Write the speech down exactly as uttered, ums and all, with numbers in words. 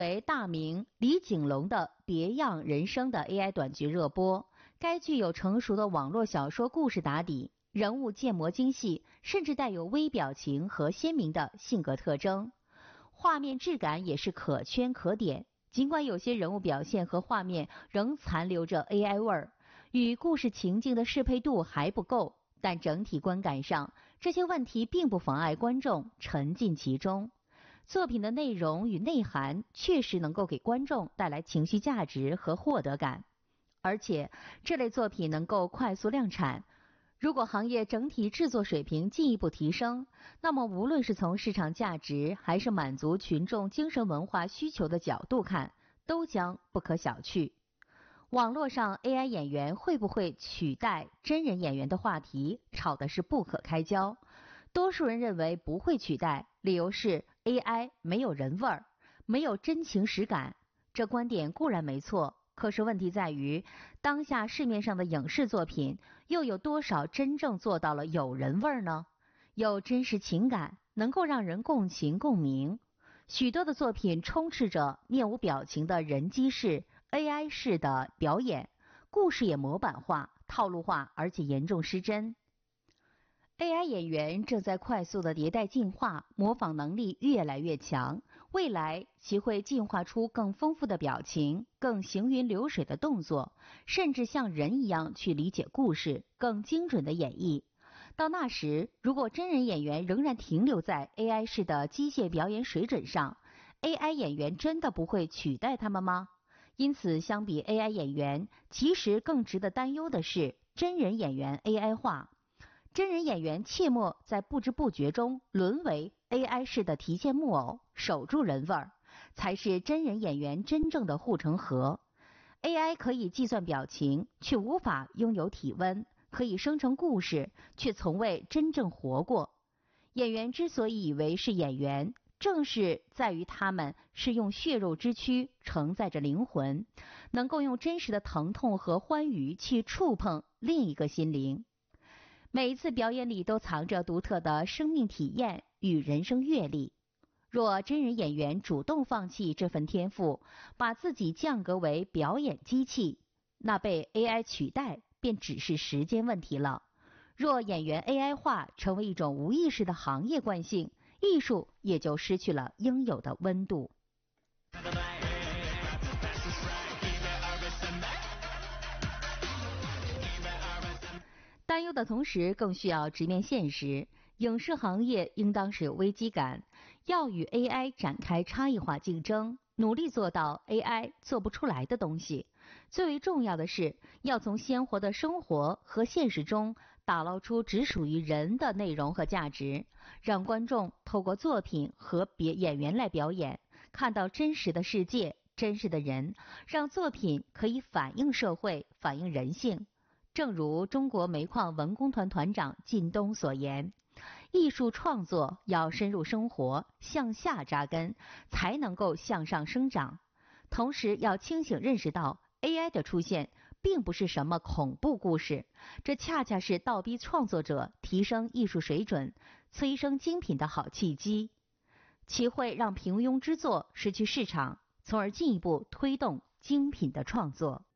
为大名李景龙的《别样人生》的 A I 短剧热播。该剧有成熟的网络小说故事打底，人物建模精细，甚至带有微表情和鲜明的性格特征，画面质感也是可圈可点。尽管有些人物表现和画面仍残留着 A I 味儿，与故事情境的适配度还不够，但整体观感上，这些问题并不妨碍观众沉浸其中。作品的内容与内涵确实能够给观众带来情绪价值和获得感，而且这类作品能够快速量产。如果行业整体制作水平进一步提升，那么无论是从市场价值还是满足群众精神文化需求的角度看，都将不可小觑。网络上 A I 演员会不会取代真人演员的话题吵的是不可开交，多数人认为不会取代，理由是 A I 没有人味儿，没有真情实感。这观点固然没错，可是问题在于，当下市面上的影视作品又有多少真正做到了有人味儿呢？有真实情感，能够让人共情共鸣。许多的作品充斥着面无表情的人机式、A I 式的表演，故事也模板化、套路化，而且严重失真。A I 演员正在快速的迭代进化，模仿能力越来越强，未来其会进化出更丰富的表情，更行云流水的动作，甚至像人一样去理解故事，更精准的演绎。到那时，如果真人演员仍然停留在 A I 式的机械表演水准上， A I 演员真的不会取代他们吗？因此，相比 A I 演员，其实更值得担忧的是真人演员 A I 化。真人演员切莫在不知不觉中沦为 A I 式的提线木偶，守住人味儿，才是真人演员真正的护城河。A I 可以计算表情，却无法拥有体温，可以生成故事，却从未真正活过。演员之所以以为是演员，正是在于他们是用血肉之躯承载着灵魂，能够用真实的疼痛和欢愉去触碰另一个心灵。每一次表演里都藏着独特的生命体验与人生阅历。若真人演员主动放弃这份天赋，把自己降格为表演机器，那被 A I 取代便只是时间问题了。若演员 A I 化成为一种无意识的行业惯性，艺术也就失去了应有的温度。担忧的同时，更需要直面现实。影视行业应当是有危机感，要与 A I 展开差异化竞争，努力做到 A I 做不出来的东西。最为重要的是，要从鲜活的生活和现实中打捞出只属于人的内容和价值，让观众透过作品和别演员来表演，看到真实的世界、真实的人，让作品可以反映社会、反映人性。正如中国煤矿文工团团长靳东所言，艺术创作要深入生活，向下扎根，才能够向上生长。同时要清醒认识到 A I 的出现并不是什么恐怖故事，这恰恰是倒逼创作者提升艺术水准、催生精品的好契机，其会让平庸之作失去市场，从而进一步推动精品的创作。